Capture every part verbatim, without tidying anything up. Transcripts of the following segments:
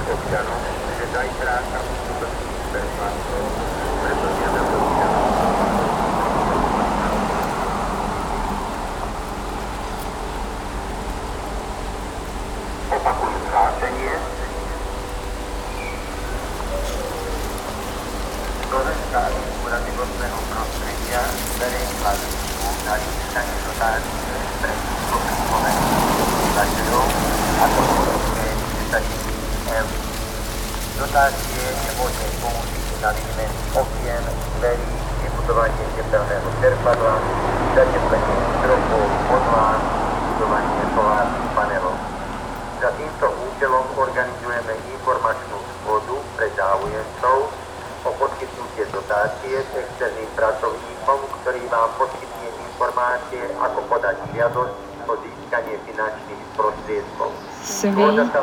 občanom, že zajtra sa uskutoční supersladko, preto žiadame občanov. Opakujem hlásenie. Slovenská agentúra životného prostredia verejný hľadníku na vypísanie dotácie pre skupiny slovenských obyvateľov a to výške desať tisíc eur. Dotácie je možné použiť na výmeny okien, dverí, vybudovanie tepelného čerpadla, zateplenie stropov, podlán, vybudovanie solárnych panelov. Za týmto účelom organizujeme informačnú schôdzu pre záujemcov o poskytnutie dotácie s externým pracovníkom, ktorý vám poskytne informácie, ako podať žiadosť o získanie finančných prostriedkov. Sveiki,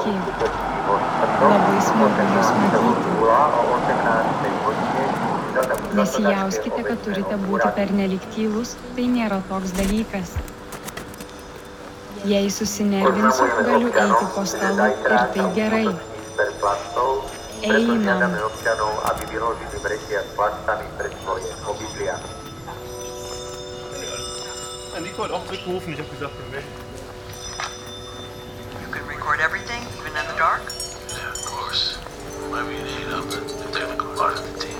labai smagu Jūs matyti. Nesijauskite, kad turite būti pernelyg tylus, tai nėra toks dalykas. Jei susinervinsiu, galiu eiti po stalu ir tai gerai. Einam. Nico hat auch zurückgerufen, ich habe gesagt, wir melden. You can record everything, even in the dark? Yeah, of course. Might be an aid, I'm the technical part of the team.